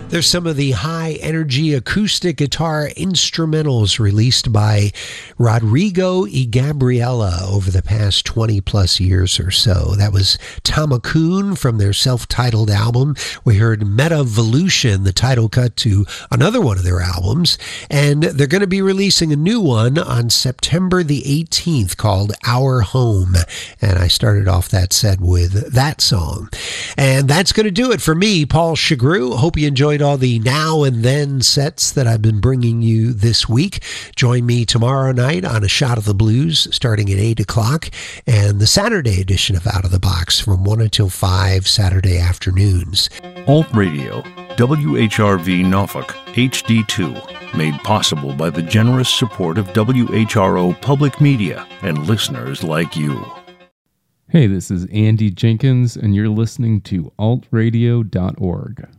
There's some of the high-energy acoustic guitar instrumentals released by Rodrigo y Gabriela over the past 20-plus years or so. That was Tamakun from their self-titled album. We heard Metavolution, the title cut to another one of their albums. And they're going to be releasing a new one on September the 18th called Our Home. And I started off that set with that song. And that's going to do it for me, Paul Chagru. Hope you enjoyed all the now and then sets that I've been bringing you this week. Join me tomorrow night on A Shot of the Blues starting at 8 o'clock and the Saturday edition of Out of the Box from 1 until 5 Saturday afternoons. Alt Radio, WHRV Norfolk, HD2, made possible by the generous support of WHRO Public Media and listeners like you. Hey, this is Andy Jenkins, and you're listening to altradio.org.